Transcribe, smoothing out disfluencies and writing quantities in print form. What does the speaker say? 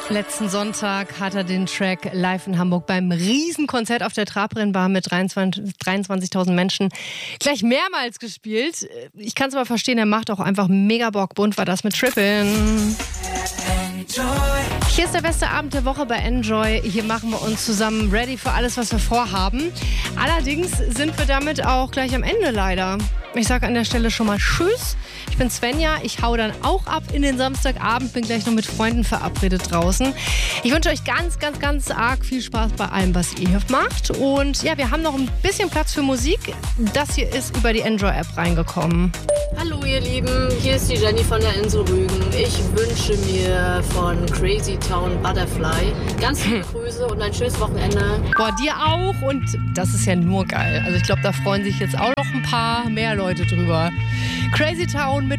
Letzten Sonntag hat er den Track live in Hamburg beim Riesenkonzert auf der Trabrennbahn mit 23.000 Menschen gleich mehrmals gespielt. Ich kann es aber verstehen, er macht auch einfach mega Bock. Bunt war das mit Trippeln. Hier ist der beste Abend der Woche bei Enjoy. Hier machen wir uns zusammen ready für alles, was wir vorhaben. Allerdings sind wir damit auch gleich am Ende leider. Ich sage an der Stelle schon mal Tschüss. Ich bin Svenja. Ich hau dann auch ab in den Samstagabend. Bin gleich noch mit Freunden verabredet draußen. Ich wünsche euch ganz, ganz, ganz arg viel Spaß bei allem, was ihr hier macht. Und ja, wir haben noch ein bisschen Platz für Musik. Das hier ist über die Enjoy-App reingekommen. Hallo ihr Lieben, hier ist die Jenny von der Insel Rügen. Ich wünsche mir von Crazy Town Butterfly ganz viele Grüße und ein schönes Wochenende. Boah, dir auch. Und das ist ja nur geil. Also ich glaube, da freuen sich jetzt auch noch ein paar mehr Leute drüber. Crazy Town mit